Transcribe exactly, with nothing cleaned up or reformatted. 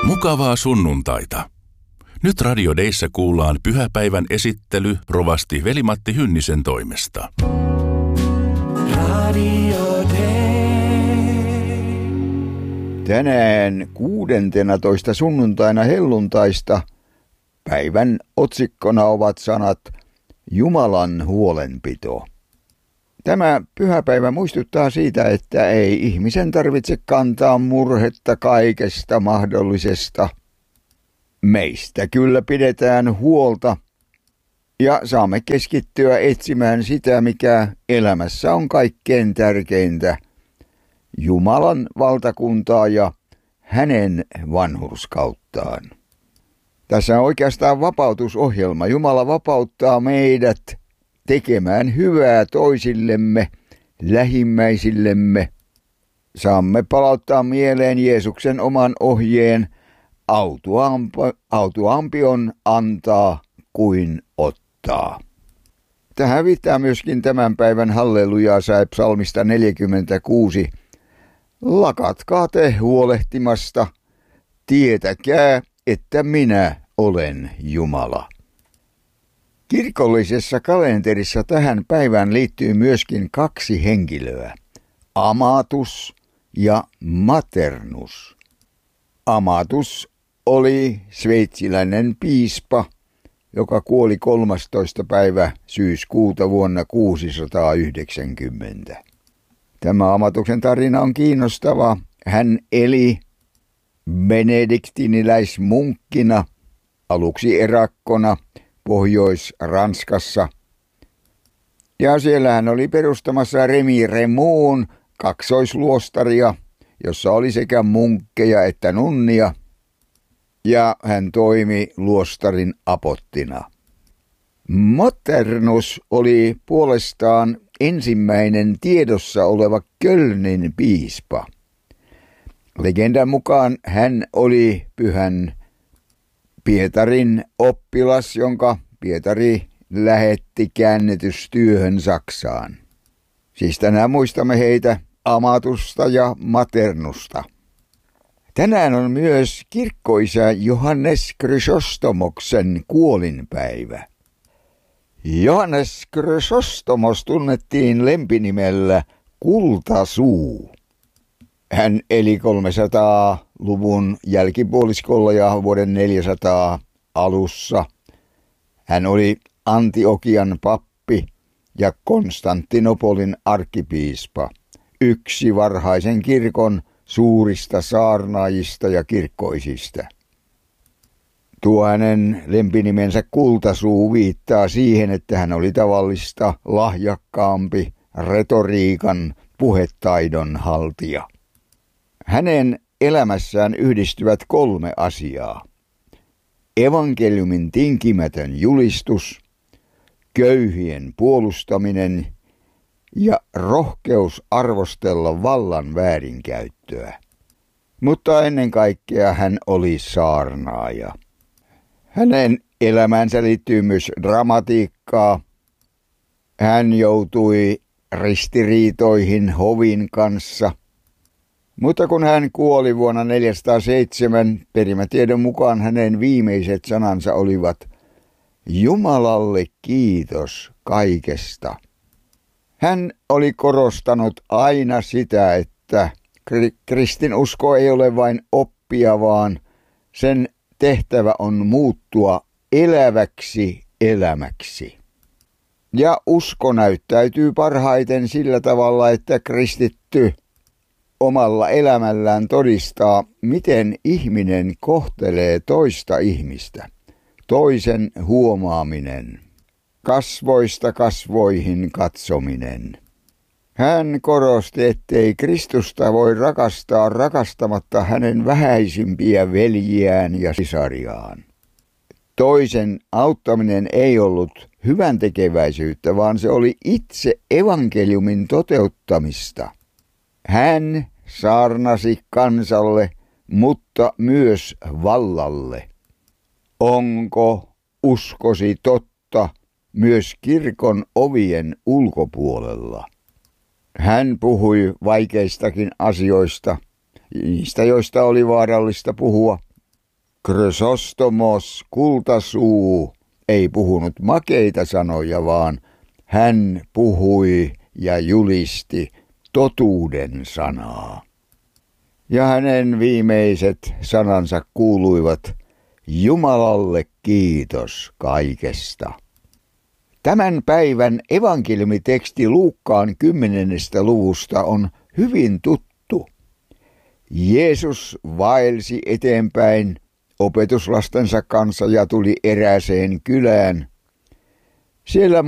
Mukavaa sunnuntaita. Nyt Radio Deissä kuullaan pyhäpäivän esittely rovasti Veli-Matti Hynnisen toimesta. Radio Dei. Tänään kuudentenatoista sunnuntaina helluntaista päivän otsikkona ovat sanat Jumalan huolenpito. Tämä pyhäpäivä muistuttaa siitä, että ei ihmisen tarvitse kantaa murhetta kaikesta mahdollisesta. Meistä kyllä pidetään huolta ja saamme keskittyä etsimään sitä, mikä elämässä on kaikkein tärkeintä, Jumalan valtakuntaa ja hänen vanhurskauttaan. Tässä on oikeastaan vapautusohjelma. Jumala vapauttaa meidät tekemään hyvää toisillemme, lähimmäisillemme. Saamme palauttaa mieleen Jeesuksen oman ohjeen, autuampi, autuampi on antaa kuin ottaa. Tähän viittaa myöskin tämän päivän hallelujaa sai psalmista neljäkymmentäkuusi. Lakatkaa te huolehtimasta, tietäkää, että minä olen Jumala. Kirkollisessa kalenterissa tähän päivään liittyy myöskin kaksi henkilöä, Amatus ja Maternus. Amatus oli sveitsiläinen piispa, joka kuoli kolmastoista päivä syyskuuta vuonna kuusisataayhdeksänkymmentä. Tämä Amatuksen tarina on kiinnostava. Hän eli benediktiniläismunkkina, aluksi erakkona, Pohjois-Ranskassa. Ja siellä hän oli perustamassa Remiremou'n kaksoisluostaria, jossa oli sekä munkkeja että nunnia, ja hän toimi luostarin apottina. Maternus oli puolestaan ensimmäinen tiedossa oleva Kölnin piispa. Legendan mukaan hän oli pyhän Pietarin oppilas, jonka Pietari lähetti käännetystyöhön Saksaan. Siis tänään muistamme heitä, Amatusta ja Maternusta. Tänään on myös kirkkoisä Johannes Chrysostomoksen kuolinpäivä. Johannes Chrysostomos tunnettiin lempinimellä Kultasuu. Hän eli kolmesataaluvun jälkipuoliskolla ja vuoden neljäsataa alussa. Hän oli Antiokian pappi ja Konstantinopolin arkkipiispa, yksi varhaisen kirkon suurista saarnaajista ja kirkkoisista. Tuo hänen lempinimensä Kultasuu viittaa siihen, että hän oli tavallista lahjakkaampi retoriikan puhetaidon haltija. Hänen elämässään yhdistyvät kolme asiaa. Evankeliumin tinkimätön julistus, köyhien puolustaminen ja rohkeus arvostella vallan väärinkäyttöä. Mutta ennen kaikkea hän oli saarnaaja. Hänen elämänsä liittyy myös dramatiikkaa. Hän joutui ristiriitoihin hovin kanssa. Mutta kun hän kuoli vuonna neljäsataaseitsemän, perimätiedon mukaan hänen viimeiset sanansa olivat Jumalalle kiitos kaikesta. Hän oli korostanut aina sitä, että kristinusko ei ole vain oppia, vaan sen tehtävä on muuttua eläväksi elämäksi. Ja usko näyttäytyy parhaiten sillä tavalla, että kristitty omalla elämällään todistaa, miten ihminen kohtelee toista ihmistä. Toisen huomaaminen, kasvoista kasvoihin katsominen. Hän korosti, ettei Kristusta voi rakastaa rakastamatta hänen vähäisimpiä veljiään ja sisariaan. Toisen auttaminen ei ollut hyväntekeväisyyttä, vaan se oli itse evankeliumin toteuttamista. Hän saarnasi kansalle, mutta myös vallalle. Onko uskosi totta myös kirkon ovien ulkopuolella? Hän puhui vaikeistakin asioista, niistä joista oli vaarallista puhua. Chrysostomos kultasuu ei puhunut makeita sanoja, vaan hän puhui ja julisti totuuden sanaa. Ja hänen viimeiset sanansa kuuluivat: Jumalalle kiitos kaikesta. Tämän päivän evankeliumiteksti Luukkaan kymmenennestä luvusta on hyvin tuttu. Jeesus vaelsi eteenpäin opetuslastensa kanssa ja tuli erääseen kylään. Siellä